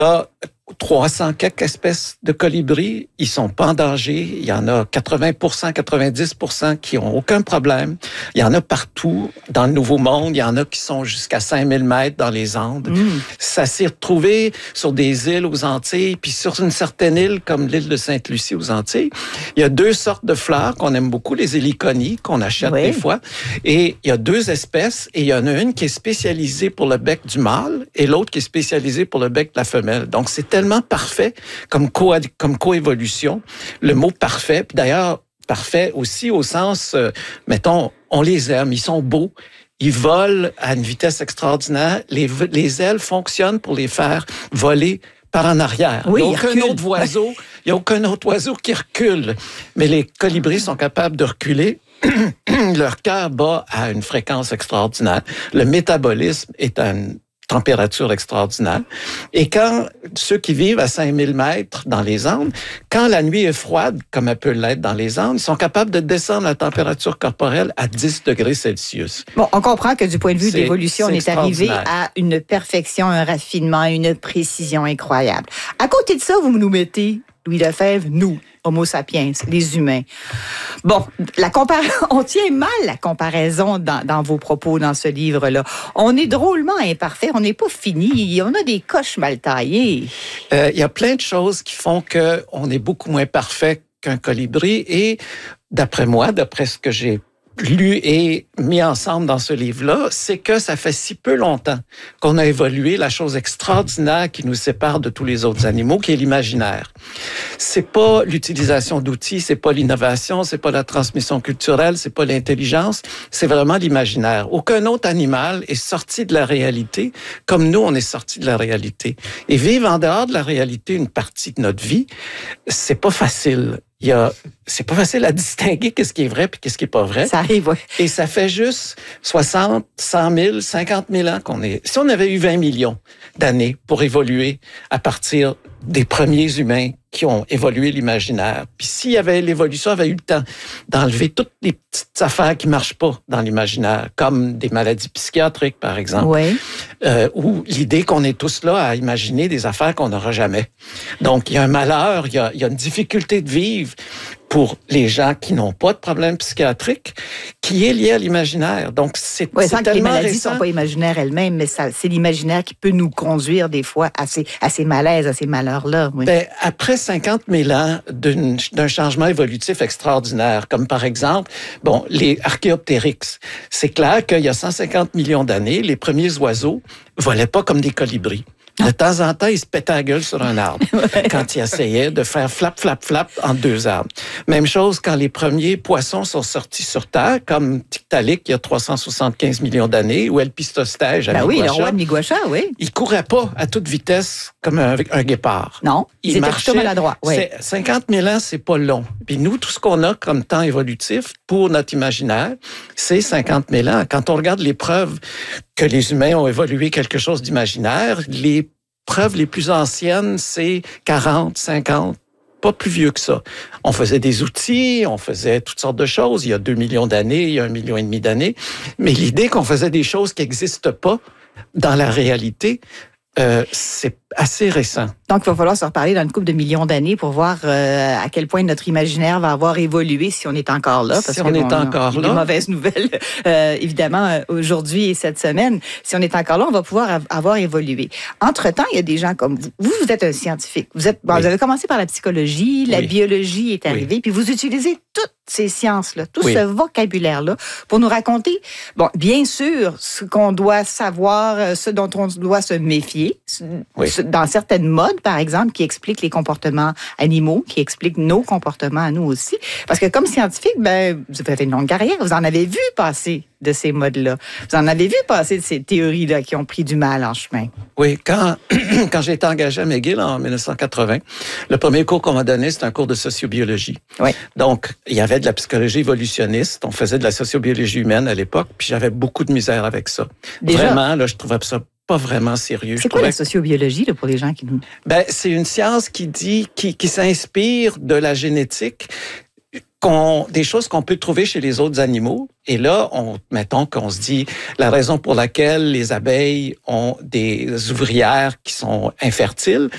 a 300 quelques espèces de colibris. Ils sont pas en danger. Il y en a 80%, 90% qui ont aucun problème. Il y en a partout dans le Nouveau Monde. Il y en a qui sont jusqu'à 5000 mètres dans les Andes. Ça s'est retrouvé sur des îles aux Antilles, puis sur une certaine île comme l'île de Sainte-Lucie aux Antilles. Il y a 2 sortes de fleurs qu'on aime beaucoup, les héliconies, qu'on achète des fois. Et il y a 2 espèces, et il y en a une qui est spécialisée pour le bec du mâle et l'autre qui est spécialisée pour le bec de la femelle. Donc, c'est tellement parfait comme coévolution, le mot parfait. Puis d'ailleurs, parfait aussi au sens, mettons, on les aime, ils sont beaux, ils volent à une vitesse extraordinaire. Les ailes fonctionnent pour les faire voler par en arrière. Oui, il n'y a aucun autre oiseau qui recule. Mais les colibris sont capables de reculer. Leur cœur bat à une fréquence extraordinaire. Le métabolisme est à une température extraordinaire. Et quand ceux qui vivent à 5000 mètres dans les Andes, quand la nuit est froide, comme elle peut l'être dans les Andes, ils sont capables de descendre la température corporelle à 10 degrés Celsius. Bon, on comprend que du point de vue de l'évolution, on est arrivé à une perfection, un raffinement, une précision incroyable. À côté de ça, vous nous mettez, Louis Lefebvre, nous, Homo sapiens, les humains. Bon, on tient mal la comparaison dans vos propos dans ce livre-là. On est drôlement imparfait, on n'est pas fini, on a des coches mal taillées. Il y a plein de choses qui font qu'on est beaucoup moins parfait qu'un colibri et d'après moi, d'après ce que j'ai lu et mis ensemble dans ce livre-là, c'est que ça fait si peu longtemps qu'on a évolué la chose extraordinaire qui nous sépare de tous les autres animaux, qui est l'imaginaire. C'est pas l'utilisation d'outils, c'est pas l'innovation, c'est pas la transmission culturelle, c'est pas l'intelligence, c'est vraiment l'imaginaire. Aucun autre animal est sorti de la réalité comme nous, on est sorti de la réalité. Et vivre en dehors de la réalité une partie de notre vie, c'est pas facile. C'est pas facile à distinguer qu'est-ce qui est vrai puis qu'est-ce qui est pas vrai. Ça arrive, oui. Et ça fait juste 60, 100 000, 50 000 ans qu'on est... Si on avait eu 20 millions d'années pour évoluer à partir des premiers humains qui ont évolué l'imaginaire, puis s'il y avait l'évolution, avait eu le temps d'enlever toutes les petites affaires qui marchent pas dans l'imaginaire, comme des maladies psychiatriques, par exemple, ou l'idée qu'on est tous là à imaginer des affaires qu'on n'aura jamais. Donc, il y a un malheur, il y a une difficulté de vivre pour les gens qui n'ont pas de problème psychiatrique, qui est lié à l'imaginaire. Donc, c'est tellement que les maladies récent. ne sont pas imaginaires elles-mêmes, mais c'est l'imaginaire qui peut nous conduire des fois à ces malaises, à ces malheurs-là. Oui. Ben, après 50 000 ans d'un changement évolutif extraordinaire, comme par exemple, les Archaeopteryx, c'est clair qu'il y a 150 millions d'années, les premiers oiseaux volaient pas comme des colibris. De temps en temps, ils se pétaient la gueule sur un arbre quand ils essayaient de faire flap, flap, flap entre 2 arbres. Même chose quand les premiers poissons sont sortis sur Terre, comme Tiktaalik il y a 375 millions d'années, ou Elpistostège à Miguasha. Oui, le roi de Miguasha, oui. Ils couraient pas à toute vitesse comme un guépard. Non, ils étaient plutôt maladroits. Oui. 50 000 ans, c'est pas long. Puis nous, tout ce qu'on a comme temps évolutif pour notre imaginaire, c'est 50 000 ans. Quand on regarde les preuves que les humains ont évolué quelque chose d'imaginaire, les preuves les plus anciennes, c'est 40, 50, pas plus vieux que ça. On faisait des outils, on faisait toutes sortes de choses. Il y a 2 millions d'années, il y a 1,5 million d'années. Mais l'idée qu'on faisait des choses qui n'existent pas dans la réalité, c'est assez récent. Donc, il va falloir se reparler dans une couple de millions d'années pour voir à quel point notre imaginaire va avoir évolué si on est encore là. Parce si on est encore là. Des mauvaises nouvelles, évidemment, aujourd'hui et cette semaine. Si on est encore là, on va pouvoir avoir évolué. Entre-temps, il y a des gens comme vous. Vous êtes un scientifique. Vous avez commencé par la psychologie, la biologie est arrivée, puis vous utilisez toutes ces sciences-là, tout ce vocabulaire-là pour nous raconter, bien sûr, ce qu'on doit savoir, ce dont on doit se méfier, dans certaines modes, par exemple, qui expliquent les comportements animaux, qui expliquent nos comportements à nous aussi. Parce que comme scientifique, vous avez une longue carrière, vous en avez vu passer de ces modes-là. Vous en avez vu passer de ces théories-là qui ont pris du mal en chemin. Oui, quand j'ai été engagé à McGill en 1980, le premier cours qu'on m'a donné, c'était un cours de sociobiologie. Oui. Donc, il y avait de la psychologie évolutionniste, on faisait de la sociobiologie humaine à l'époque, puis j'avais beaucoup de misère avec ça. Déjà? Vraiment, là, je trouvais ça pas vraiment sérieux. C'est quoi la sociobiologie là, pour les gens qui nous... C'est une science qui s'inspire de la génétique, des choses qu'on peut trouver chez les autres animaux. Et là, mettons qu'on se dit la raison pour laquelle les abeilles ont des ouvrières qui sont infertiles,